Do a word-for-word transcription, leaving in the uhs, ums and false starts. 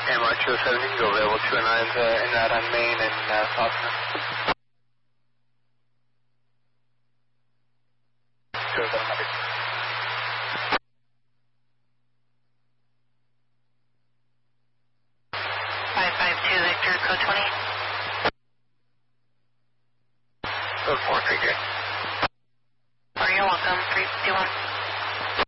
M R two oh seven, you can go available two oh nines uh, in route on Main and uh, Falcon. two oh seven, copy. five five two Victor, code twenty. Code four, thank you. Or you're welcome, three two one.